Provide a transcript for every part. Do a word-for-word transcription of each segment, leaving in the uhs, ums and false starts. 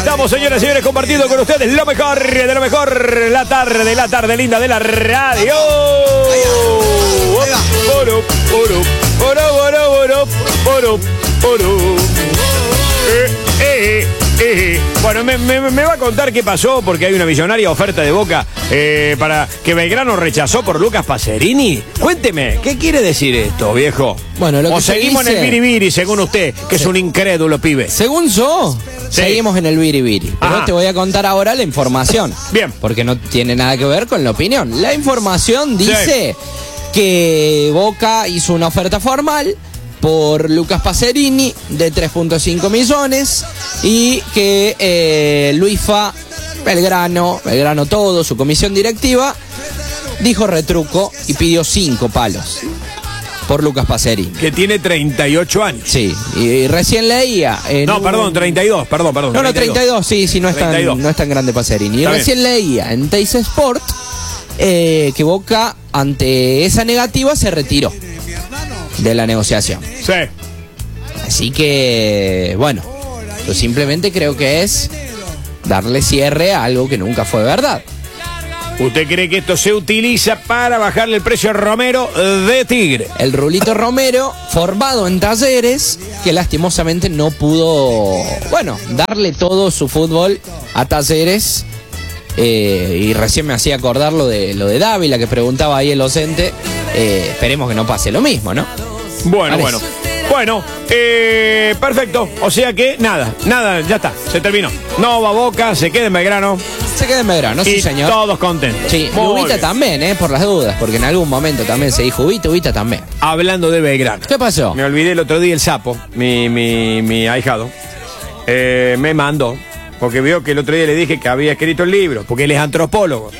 estamos, señoras y señores, compartiendo con ustedes lo mejor de lo mejor. La tarde, la tarde linda de la radio. Oro, oro, oro, oro, oro, oro, oro. Eh, eh, eh. Bueno, me, me, me va a contar qué pasó, porque hay una millonaria oferta de Boca eh, para que Belgrano rechazó por Lucas Pacerini. Cuénteme, ¿qué quiere decir esto, viejo? Bueno, lo que o seguimos dice... en el biribiri, según usted, que sí. Es un incrédulo, pibe. Según yo, sí. Seguimos en el biribiri. Pero Ajá. te voy a contar ahora la información. Bien. Porque no tiene nada que ver con la opinión. La información dice sí. que Boca hizo una oferta formal por Lucas Pacerini de tres punto cinco millones y que eh, Luifa, Belgrano, Belgrano todo, su comisión directiva, dijo retruco y pidió cinco palos por Lucas Pacerini. Que tiene treinta y ocho años. Sí, y, y recién leía... No, un... perdón, treinta y dos, perdón, perdón. No, no, treinta y dos, sí, sí, no es, tan, no es tan grande Pacerini. Y Está recién bien. leía en Teis Sport eh, que Boca, ante esa negativa, se retiró de la negociación. Sí. Así que, bueno, yo simplemente creo que es darle cierre a algo que nunca fue verdad. ¿Usted cree que esto se utiliza para bajarle el precio a Romero de Tigre? El Rulito Romero, formado en Talleres, que lastimosamente no pudo, bueno, darle todo su fútbol a Talleres. Eh, y recién me hacía acordar lo de, lo de Dávila, que preguntaba ahí el docente. Eh, esperemos que no pase lo mismo, ¿no? Bueno, Parece. bueno. Bueno, eh, perfecto. O sea que nada, nada, ya está, se terminó. No va Boca, se queda en Belgrano. Se queda en Belgrano, sí, y señor. Todos contentos. Sí, y Ubita también, eh, por las dudas, porque en algún momento también se dijo Ubita, Ubita también. Hablando de Belgrano. ¿Qué pasó? Me olvidé el otro día el sapo, mi, mi, mi ahijado, eh, me mandó, porque vio que el otro día le dije que había escrito el libro, porque él es antropólogo.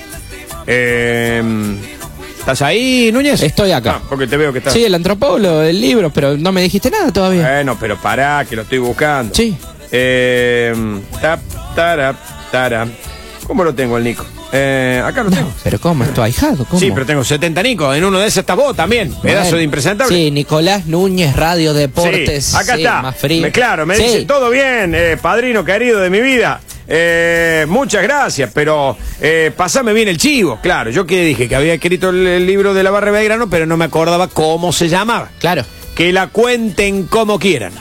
Eh... ¿Estás ahí, Núñez? Estoy acá. Ah, porque te veo que estás... Sí, el antropólogo del libro, pero no me dijiste nada todavía. Bueno, pero pará, que lo estoy buscando. Sí. Eh, tap, tarap, tarap. ¿Cómo lo tengo el Nico? Eh, acá lo tengo. No, pero ¿cómo? ¿Es tu ahijado? ¿Cómo? Sí, pero tengo setenta Nico. En uno de esos estás vos también. Pedazo bueno, de impresentable. Sí, Nicolás Núñez, Radio Deportes. Sí, acá sí, está. Más frío. Me, claro, me sí. dice, todo bien, eh, padrino querido de mi vida. Eh, muchas gracias, pero eh, pasame bien el chivo. Claro, yo que dije que había escrito el, el libro de la Barra de Belgrano, pero no me acordaba cómo se llamaba. Claro. Que la cuenten como quieran.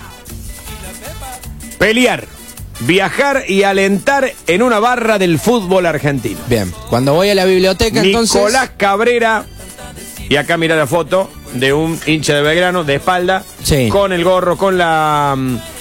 Pelear, viajar y alentar en una barra del fútbol argentino. Bien, cuando voy a la biblioteca, entonces... Nicolás Cabrera, y acá mira la foto de un hincha de Belgrano, de espalda, sí. con el gorro, con la...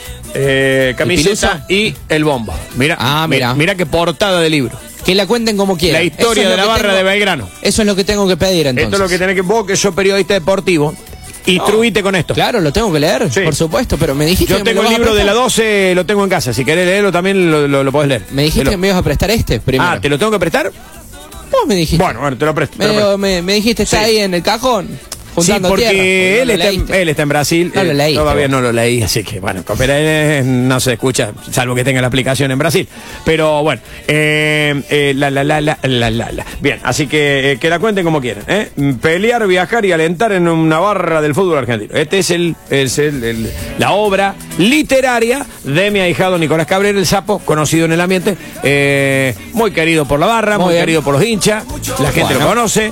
Eh, camiseta ¿El y el bombo. Mira, ah, mira. mira qué portada de libro. Que la cuenten como quieran. La historia de la barra tengo, de Belgrano. Eso es lo que tengo que pedir entonces. Esto es lo que tenés que vos, que sos periodista deportivo, instruite no. con esto. Claro, lo tengo que leer, sí. por supuesto, pero me dijiste Yo que tengo me el libro de la prestar. doce, lo tengo en casa. Si querés leerlo también lo, lo, lo podés leer. Me dijiste lo... que me ibas a prestar este primero. Ah, ¿te lo tengo que prestar? Vos me dijiste. Bueno, bueno, te lo presto. Te me, lo presto. Me, me dijiste, está sí. ahí en el cajón. Sí, porque tierra, él, no está en, él está en Brasil. No eh, lo leí. Todavía no lo leí, así que bueno, pero él no se escucha, salvo que tenga la aplicación en Brasil. Pero bueno, eh, eh, la, la, la, la, la, la, la. Bien, así que eh, que la cuenten como quieran. ¿eh? Pelear, viajar y alentar en una barra del fútbol argentino. Este es, el, es el, el, la obra literaria de mi ahijado Nicolás Cabrera, el Sapo, conocido en el ambiente, eh, muy querido por la barra, muy, muy querido por los hinchas, la gente bueno. lo conoce,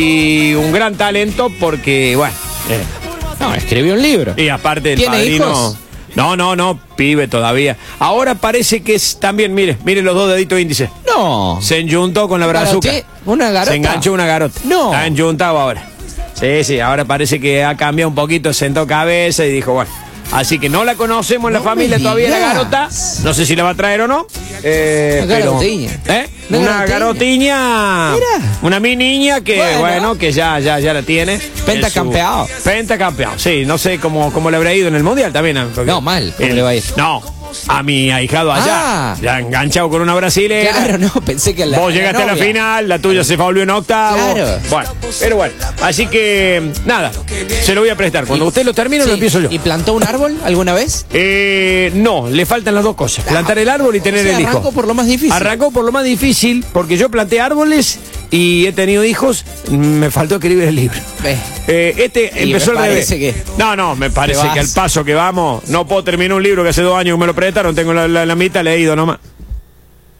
y un gran talento porque Y bueno, eh. no, escribió un libro. Y aparte del ¿Tiene padrino. hijos? No, no, no, pibe todavía. Ahora parece que es también, mire, mire los dos deditos índices. No. Se enjuntó con la brazuca. ¿Una garota? Se enganchó una garota. No. Está enjuntado ahora. Sí, sí, ahora parece que ha cambiado un poquito, sentó cabeza y dijo, bueno. Así que no la conocemos en la no familia todavía, la garota. No sé si la va a traer o no. Eh, una garotiña. ¿Eh? Una, una garotiña. Mira. Una mi niña que, bueno, bueno que ya, ya, ya la tiene. Pentacampeado. Pentacampeado, sí. No sé cómo, cómo le habrá ido en el mundial también. Porque, no, mal. ¿Cómo el, le va a ir? No. A mi ahijado allá, ah. ya enganchado con una brasilera. Claro, no, pensé que la Vos llegaste a la final, la tuya se volvió en octavo. Claro. Bueno, pero bueno, así que nada, se lo voy a prestar. Cuando y, usted lo termine, sí. lo empiezo yo. ¿Y plantó un árbol alguna vez? Eh, no, le faltan las dos cosas: plantar el árbol y tener o sea, el hijo. Arrancó por lo más difícil. Arrancó por lo más difícil, porque yo planté árboles y he tenido hijos, me faltó escribir el libro. Eh, este y empezó al revés. Que no, no, me parece que al paso que vamos, no puedo terminar un libro que hace dos años que me lo prestaron, tengo la, la, la mitad leído nomás.